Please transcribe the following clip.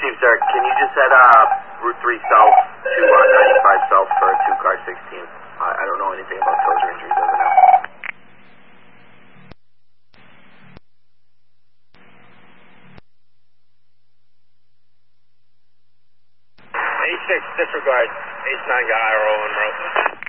Chief, sir, can you just head Route 3 south to 95 south for 2 car 16? I don't know anything about toes or injuries as of now. A6, disregard. Ace 9 got IRO on road.